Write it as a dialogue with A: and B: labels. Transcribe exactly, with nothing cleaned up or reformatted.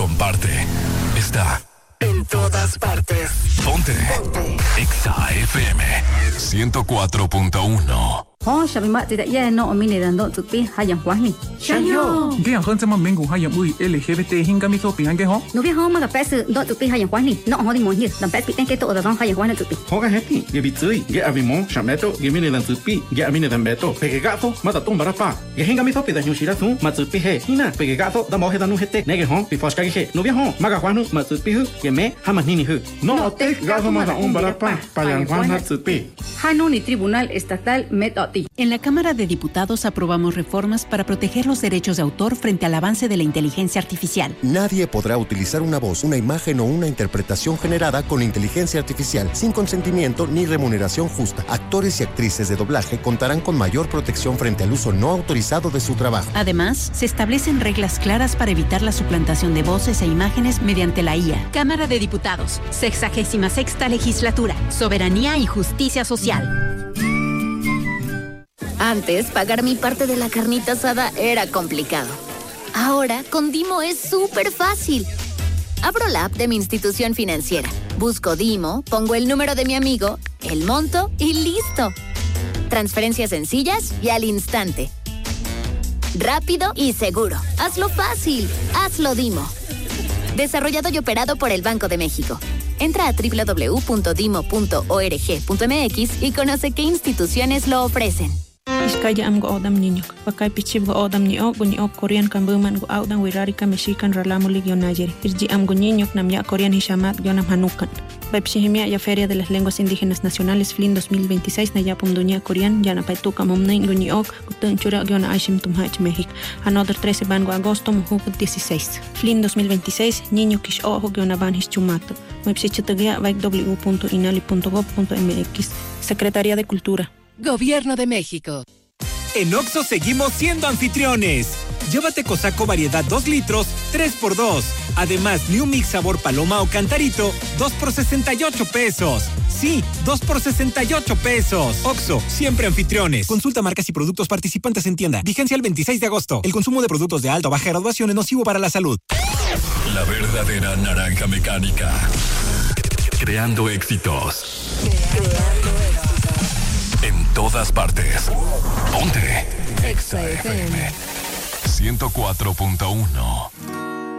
A: comparte. Está en todas partes. Ponte. Ponte. Exa F M ciento cuatro punto uno.
B: Ho shabi ma tidak ya no omine dan do tupi hayang wahni.
C: Shayo. Ge ang sama mengu hayang ui L G B T hingga mi sopi hange ho.
B: No bia ho ma ka pes do tupi hayang wahni. No ho di mo hi. Dan pes piten ke to da don hayang wahni tupi.
D: Ho ka heti. Ge bitui. Ge avimo shameto ge mine dan tupi. Ge amine dan beto. Pege gato ma ta tumba pa. Ge hinga mi sopi da nyushira tu ma tupi he. Hina pege gato da mo he da nu hete. Nege ho pi foska ge. No bia ho ma ka wahnu ma tupi hu. Ge me ha ma nini hu. No te gato ma da umba pa. Pa yang wahna tupi.
B: Hanu ni Tribunal Estatal Metoti.
E: En la Cámara de Diputados aprobamos reformas para proteger los derechos de autor frente al avance de la inteligencia artificial.
F: Nadie podrá utilizar una voz, una imagen o una interpretación generada con inteligencia artificial sin consentimiento ni remuneración justa. Actores y actrices de doblaje contarán con mayor protección frente al uso no autorizado de su trabajo.
E: Además, se establecen reglas claras para evitar la suplantación de voces e imágenes mediante la I A. Cámara de Diputados, sexagésima sexta legislatura, soberanía y justicia social.
G: Antes, pagar mi parte de la carnita asada era complicado. Ahora, con Dimo es súper fácil. Abro la app de mi institución financiera, busco Dimo, pongo el número de mi amigo, el monto y listo. Transferencias sencillas y al instante. Rápido y seguro. Hazlo fácil. Hazlo Dimo. Desarrollado y operado por el Banco de México. Entra a doble u doble u doble u punto dimo punto org punto m x y conoce qué instituciones lo ofrecen.
H: Iskaya am go odam ninyok. Pakai pichib go odam ni ok go ni ok Korean kan buman go audan wirari ka Mexican ralamulig yon Niger. Irji am go ninyok nam ya Korean hishamat yon am hanukan. Baipsihimia ya Feria de las Lenguas Indígenas Nacionales F L I N dos mil veintiséis na ya pomdunya Korean ya na paituka momnain go ni ok gutun chura yon aishim tumhach México. Another trece ban go agosto muhuk dieciséis. F L I N dos mil veintiséis ninyok ish ojo yon aban hischumato. Muipsichitagia vaik w w w punto inali punto gob punto m x. Secretaría de Cultura.
I: Gobierno de México. En Oxxo seguimos siendo anfitriones. Llévate Cosaco variedad dos litros, tres por dos. Además, New Mix sabor paloma o cantarito, dos por sesenta y ocho pesos. Sí, dos por sesenta y ocho pesos. Oxxo, siempre anfitriones. Consulta marcas y productos participantes en tienda. Vigencia el veintiséis de agosto. El consumo de productos de alta o baja graduación es nocivo para la salud.
A: La verdadera naranja mecánica. Creando éxitos. Creando éxitos. En todas partes. Ponte. Exa F M ciento cuatro punto uno.